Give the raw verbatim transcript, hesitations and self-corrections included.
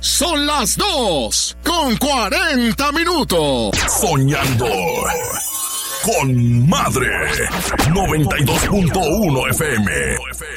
Son las dos con cuarenta minutos. Soñando con Madre. noventa y dos punto uno F M.